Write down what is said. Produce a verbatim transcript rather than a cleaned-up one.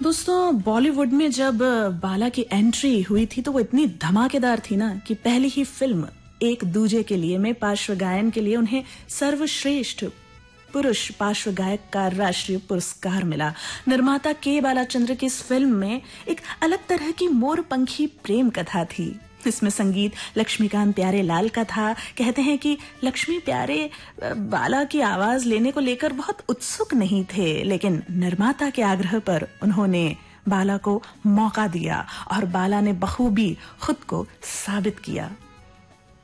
दोस्तों, बॉलीवुड में जब बाला की एंट्री हुई थी तो वो इतनी धमाकेदार थी ना कि पहली ही फिल्म एक दूजे के लिए में पार्श्व गायन के लिए उन्हें सर्वश्रेष्ठ पुरुष पार्श्व गायक का राष्ट्रीय पुरस्कार मिला। निर्माता के बालाचंद्र की इस फिल्म में एक अलग तरह की मोरपंखी प्रेम कथा थी। इसमें संगीत लक्ष्मीकांत प्यारे लाल का था। कहते हैं कि लक्ष्मी प्यारे बाला की आवाज लेने को लेकर बहुत उत्सुक नहीं थे, लेकिन निर्माता के आग्रह पर उन्होंने बाला को मौका दिया और बाला ने बखूबी खुद को साबित किया।